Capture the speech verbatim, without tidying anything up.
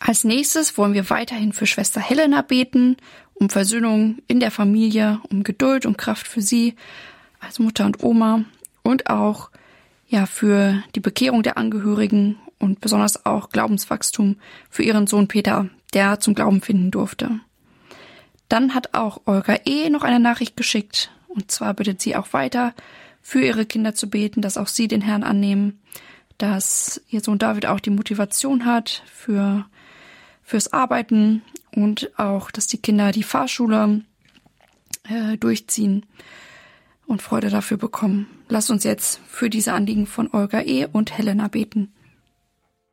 Als nächstes wollen wir weiterhin für Schwester Helena beten, um Versöhnung in der Familie, um Geduld und Kraft für sie als Mutter und Oma und auch ja für die Bekehrung der Angehörigen und besonders auch Glaubenswachstum für ihren Sohn Peter, der zum Glauben finden durfte. Dann hat auch Olga E. noch eine Nachricht geschickt, und zwar bittet sie auch weiter, für ihre Kinder zu beten, dass auch sie den Herrn annehmen, dass ihr Sohn David auch die Motivation hat für fürs Arbeiten und auch, dass die Kinder die Fahrschule äh, durchziehen und Freude dafür bekommen. Lasst uns jetzt für diese Anliegen von Olga E. und Helena beten.